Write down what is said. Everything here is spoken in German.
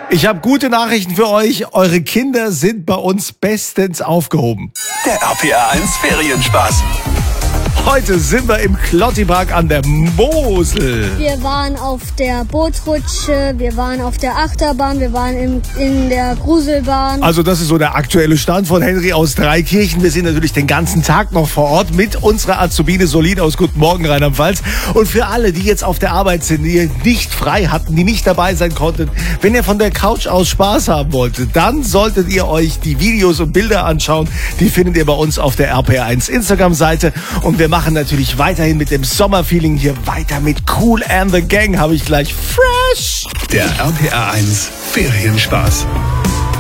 Ich habe gute Nachrichten für euch. Eure Kinder sind bei uns bestens aufgehoben. Der RPR 1 Ferienspaß. Heute sind wir im Klottipark an der Mosel. Wir waren auf der Bootsrutsche, wir waren auf der Achterbahn, wir waren in der Gruselbahn. Also das ist so der aktuelle Stand von Henry aus Dreikirchen. Wir sind natürlich den ganzen Tag noch vor Ort mit unserer Azubine Solin aus Guten Morgen Rheinland-Pfalz. Und für alle, die jetzt auf der Arbeit sind, die nicht frei hatten, die nicht dabei sein konnten, wenn ihr von der Couch aus Spaß haben wolltet, dann solltet ihr euch die Videos und Bilder anschauen. Die findet ihr bei uns auf der RPR1 Instagram-Seite. Und wir machen natürlich weiterhin mit dem Sommerfeeling hier weiter mit Kool and the Gang. Habe ich gleich fresh. Der RPR 1 Ferienspaß.